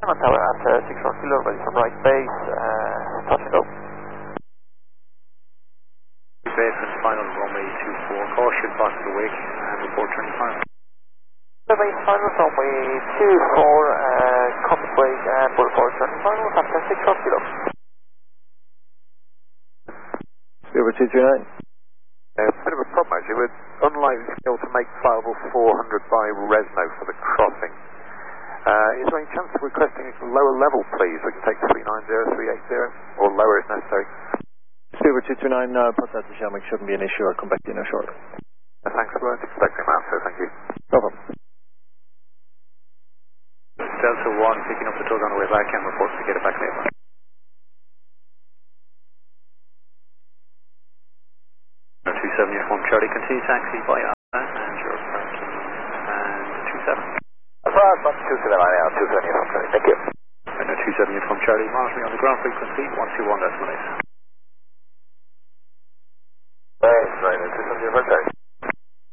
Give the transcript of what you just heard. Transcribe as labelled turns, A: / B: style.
A: command tower at 6 kilo, ready from right base, touch and go.
B: Base and final runway 24, caution, bottom of the wake, and report turning final.
A: Base final runway 24, compass wake, and report turning final, after 6 kilo.
C: Silver 239.
B: A bit of a problem actually, we're unlikely to be able to make flyable 400 by Resno for the crossing. Is there any chance of requesting a lower level please? We can take 390, 380, or lower if necessary.
C: Silver 229, put that to Shamrock, shouldn't be an issue, I'll come back to you now shortly.
B: Thanks, we weren't expecting that, so thank you.
C: No problem.
B: Delta 1 picking up the tug on the way back and reports to get it back later. 27 uniform Charlie, continue taxi by Alpha and your parking and 27.
A: Affirm, 279 now, 270 uniform Charlie, thank you.
B: And 27 uniform Charlie, monitoring on the ground frequency 121.8.